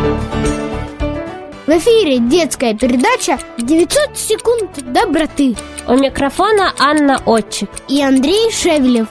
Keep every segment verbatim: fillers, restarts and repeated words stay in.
В эфире детская передача «девятьсот секунд доброты». У микрофона Анна Отчик и Андрей Шевелев.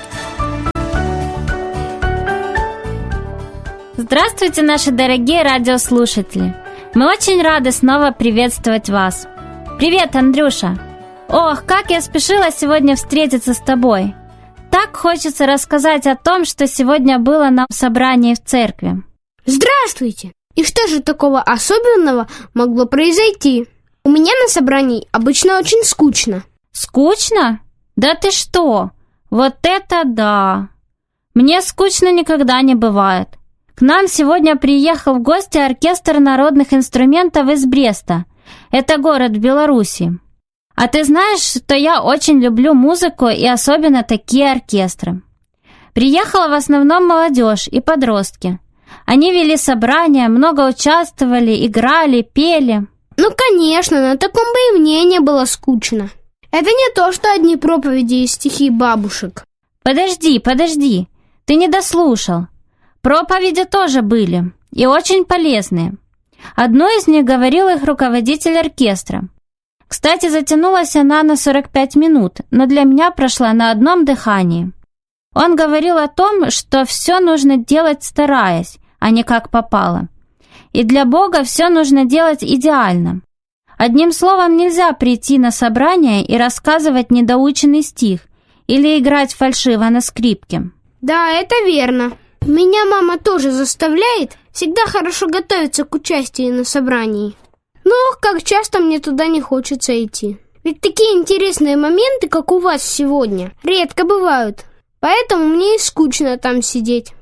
Здравствуйте, наши дорогие радиослушатели! Мы очень рады снова приветствовать вас. Привет, Андрюша! Ох, как я спешила сегодня встретиться с тобой! Так хочется рассказать о том, что сегодня было на собрании в церкви. Здравствуйте! И что же такого особенного могло произойти? У меня на собрании обычно очень скучно. Скучно? Да ты что? Вот это да! Мне скучно никогда не бывает. К нам сегодня приехал в гости оркестр народных инструментов из Бреста. Это город в Беларуси. А ты знаешь, что я очень люблю музыку и особенно такие оркестры. Приехала в основном молодежь и подростки. Они вели собрания, много участвовали, играли, пели. Ну, конечно, на таком бы и мне не было скучно. Это не то, что одни проповеди и стихи бабушек. Подожди, подожди, ты не дослушал. Проповеди тоже были, и очень полезные. Одну из них говорил их руководитель оркестра. Кстати, затянулась она на сорок пять минут, но для меня прошла на одном дыхании. Он говорил о том, что все нужно делать стараясь, а не как попало. И для Бога все нужно делать идеально. Одним словом, нельзя прийти на собрание и рассказывать недоученный стих или играть фальшиво на скрипке. Да, это верно. Меня мама тоже заставляет всегда хорошо готовиться к участию на собрании. Но как часто мне туда не хочется идти. Ведь такие интересные моменты, как у вас сегодня, редко бывают. Поэтому мне и скучно там сидеть.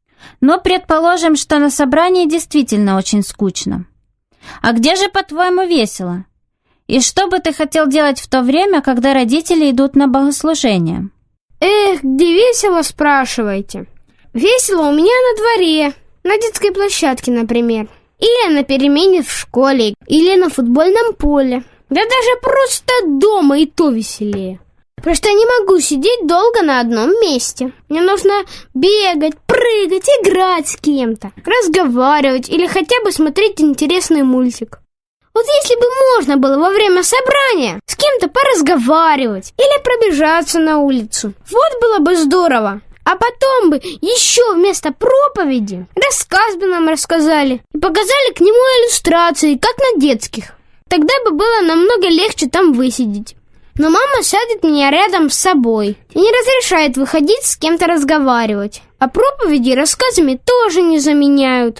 Но предположим, что на собрании действительно очень скучно. А где же, по-твоему, весело? И что бы ты хотел делать в то время, когда родители идут на богослужение? Эх, где весело, спрашиваете? Весело у меня на дворе, на детской площадке, например. Или на перемене в школе, или на футбольном поле. Да даже просто дома и то веселее. Потому что я не могу сидеть долго на одном месте. Мне нужно бегать, прыгать, играть с кем-то, разговаривать или хотя бы смотреть интересный мультик. Вот если бы можно было во время собрания с кем-то поразговаривать или пробежаться на улицу, вот было бы здорово. А потом бы еще вместо проповеди рассказ бы нам рассказали и показали к нему иллюстрации, как на детских. Тогда бы было намного легче там высидеть. Но мама сядет меня рядом с собой и не разрешает выходить с кем-то разговаривать. А проповеди рассказами тоже не заменяют.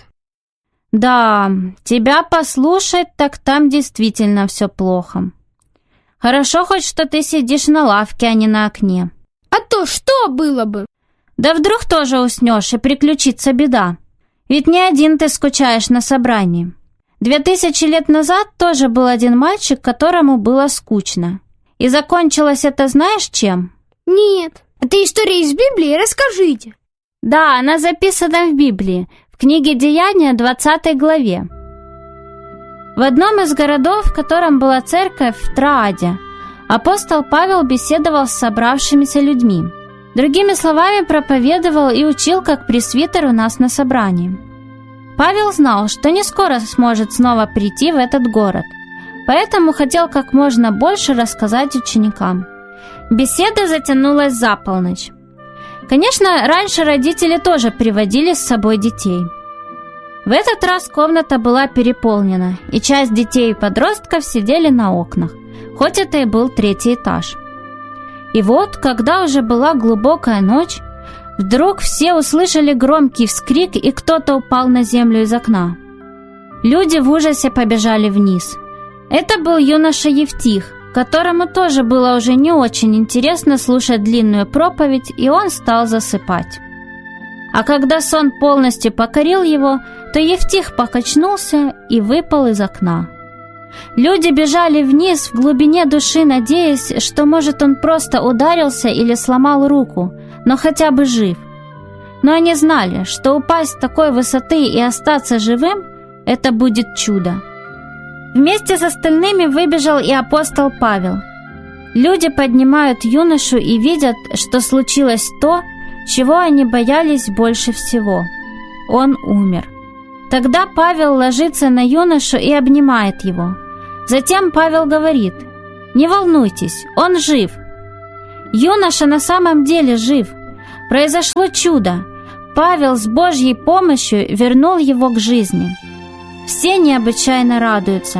Да, тебя послушать, так там действительно все плохо. Хорошо хоть, что ты сидишь на лавке, а не на окне. А то что было бы? Да вдруг тоже уснешь и приключится беда. Ведь не один ты скучаешь на собрании. Две тысячи лет назад тоже был один мальчик, которому было скучно. И закончилось это знаешь чем? Нет. Это история из Библии? Расскажите. Да, она записана в Библии, в книге Деяния, двадцатой главе. В одном из городов, в котором была церковь, в Трааде, апостол Павел беседовал с собравшимися людьми. Другими словами, проповедовал и учил, как пресвитер у нас на собрании. Павел знал, что не скоро сможет снова прийти в этот город, поэтому хотел как можно больше рассказать ученикам. Беседа затянулась за полночь. Конечно, раньше родители тоже приводили с собой детей. В этот раз комната была переполнена, и часть детей и подростков сидели на окнах, хоть это и был третий этаж. И вот, когда уже была глубокая ночь, вдруг все услышали громкий вскрик, и кто-то упал на землю из окна. Люди в ужасе побежали вниз. Это был юноша Евтих, которому тоже было уже не очень интересно слушать длинную проповедь, и он стал засыпать. А когда сон полностью покорил его, то Евтих покачнулся и выпал из окна. Люди бежали вниз в глубине души, надеясь, что, может, он просто ударился или сломал руку, но хотя бы жив. Но они знали, что упасть с такой высоты и остаться живым – это будет чудо. Вместе с остальными выбежал и апостол Павел. Люди поднимают юношу и видят, что случилось то, чего они боялись больше всего. Он умер. Тогда Павел ложится на юношу и обнимает его. Затем Павел говорит: «Не волнуйтесь, он жив». Юноша на самом деле жив. Произошло чудо. Павел с Божьей помощью вернул его к жизни. Все необычайно радуются.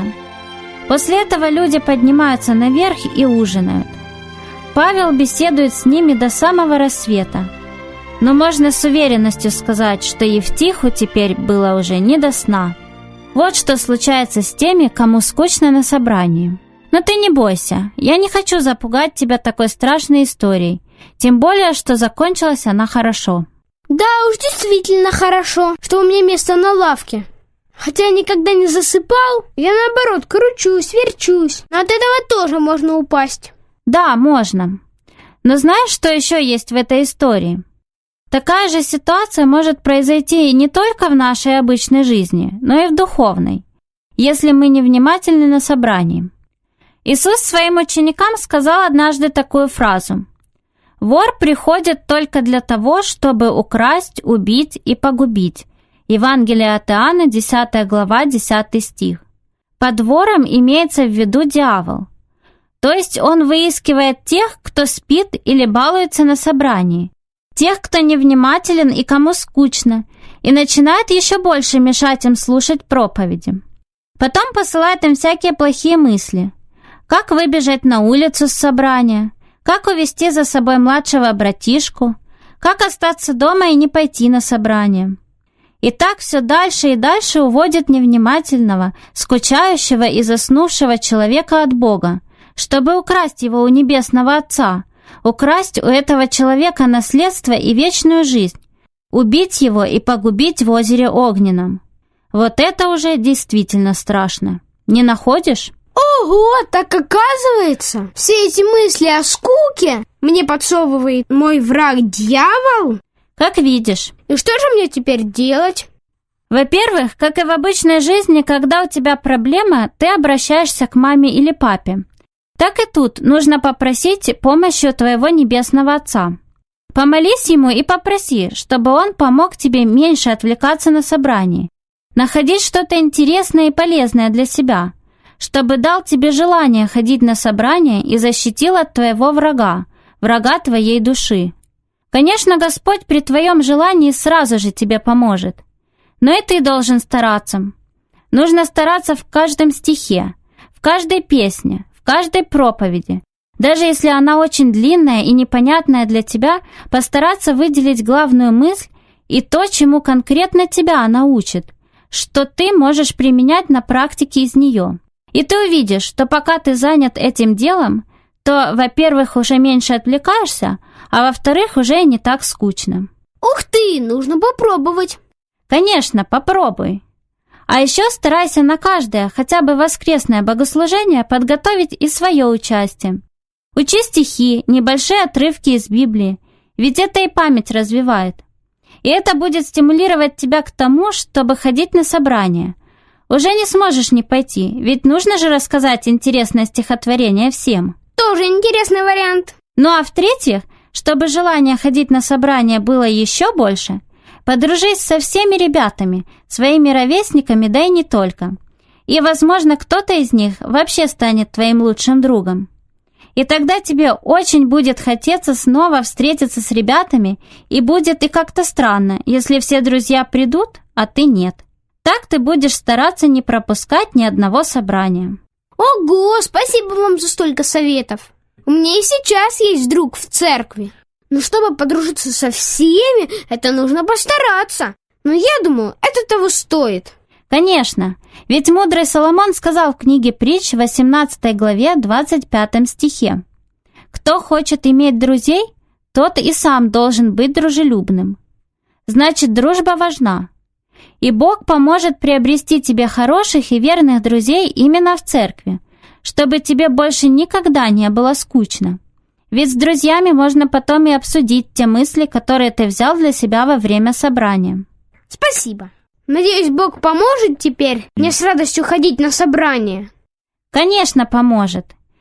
После этого люди поднимаются наверх и ужинают. Павел беседует с ними до самого рассвета. Но можно с уверенностью сказать, что Евтиху теперь было уже не до сна. Вот что случается с теми, кому скучно на собрании. Но ты не бойся, я не хочу запугать тебя такой страшной историей, тем более, что закончилась она хорошо. Да уж, действительно хорошо, что у меня место на лавке. Хотя я никогда не засыпал, я наоборот кручусь, верчусь. Но от этого тоже можно упасть. Да, можно. Но знаешь, что еще есть в этой истории? Такая же ситуация может произойти не только в нашей обычной жизни, но и в духовной, если мы невнимательны на собрании. Иисус своим ученикам сказал однажды такую фразу: «Вор приходит только для того, чтобы украсть, убить и погубить». Евангелие от Иоанна, десятая глава, десятый стих. Под вором имеется в виду дьявол. То есть он выискивает тех, кто спит или балуется на собрании, тех, кто невнимателен и кому скучно, и начинает еще больше мешать им слушать проповеди. Потом посылает им всякие плохие мысли. Как выбежать на улицу с собрания, как увести за собой младшего братишку, как остаться дома и не пойти на собрание. И так все дальше и дальше уводит невнимательного, скучающего и заснувшего человека от Бога, чтобы украсть его у Небесного Отца, украсть у этого человека наследство и вечную жизнь, убить его и погубить в озере Огненном. Вот это уже действительно страшно. Не находишь? Ого, так оказывается, все эти мысли о скуке мне подсовывает мой враг дьявол? Как видишь. И что же мне теперь делать? Во-первых, как и в обычной жизни, когда у тебя проблема, ты обращаешься к маме или папе. Так и тут нужно попросить помощи у твоего Небесного Отца. Помолись Ему и попроси, чтобы Он помог тебе меньше отвлекаться на собрании, находить что-то интересное и полезное для себя, чтобы дал тебе желание ходить на собрание и защитил от твоего врага, врага твоей души. Конечно, Господь при твоем желании сразу же тебе поможет. Но и ты должен стараться. Нужно стараться в каждом стихе, в каждой песне, в каждой проповеди. Даже если она очень длинная и непонятная для тебя, постараться выделить главную мысль и то, чему конкретно тебя она учит, что ты можешь применять на практике из нее. И ты увидишь, что пока ты занят этим делом, то, во-первых, уже меньше отвлекаешься, а во-вторых, уже не так скучно. Ух ты, нужно попробовать. Конечно, попробуй. А еще старайся на каждое, хотя бы воскресное богослужение подготовить и свое участие. Учи стихи, небольшие отрывки из Библии, ведь это и память развивает. И это будет стимулировать тебя к тому, чтобы ходить на собрания. Уже не сможешь не пойти, ведь нужно же рассказать интересное стихотворение всем. Тоже интересный вариант. Ну а в-третьих, чтобы желание ходить на собрания было еще больше, подружись со всеми ребятами, своими ровесниками, да и не только. И, возможно, кто-то из них вообще станет твоим лучшим другом. И тогда тебе очень будет хотеться снова встретиться с ребятами, и будет и как-то странно, если все друзья придут, а ты нет. Так ты будешь стараться не пропускать ни одного собрания. Ого, спасибо вам за столько советов. У меня и сейчас есть друг в церкви. Но чтобы подружиться со всеми, это нужно постараться. Но я думаю, это того стоит. Конечно, ведь мудрый Соломон сказал в книге Притч, восемнадцатой главе, двадцать пятом стихе: «Кто хочет иметь друзей, тот и сам должен быть дружелюбным». Значит, дружба важна. И Бог поможет приобрести тебе хороших и верных друзей именно в церкви, чтобы тебе больше никогда не было скучно. Ведь с друзьями можно потом и обсудить те мысли, которые ты взял для себя во время собрания. Спасибо. Надеюсь, Бог поможет теперь мне с радостью ходить на собрание. Конечно, поможет.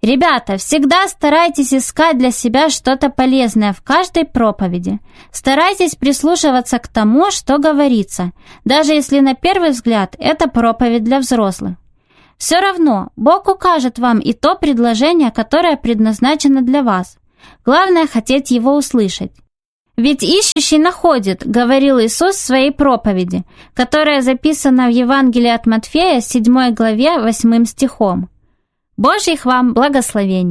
Ребята, всегда старайтесь искать для себя что-то полезное в каждой проповеди. Старайтесь прислушиваться к тому, что говорится, даже если на первый взгляд это проповедь для взрослых. Все равно Бог укажет вам и то предложение, которое предназначено для вас. Главное хотеть его услышать. «Ведь ищущий находит», — говорил Иисус в своей проповеди, которая записана в Евангелии от Матфея, седьмой главе, восьмым стихом. Божьих вам благословений!